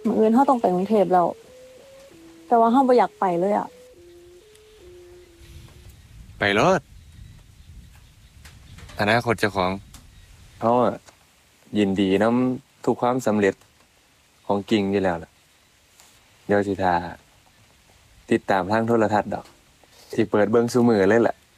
มื้ออื่นเราต้องไปกรุงเทพแล้วแต่ว่าเราบ่อยากไปเลยอะไปรถอนาคตเจ้าของเขาอะยินดีนำทุกความสำเร็จของกิ่งอยู่แล้วล่ะเดี๋ยวสิทาติดตามทางโทรทัศน์ดอกที่เปิดเบิ่งซุมื้อเลยล่ะ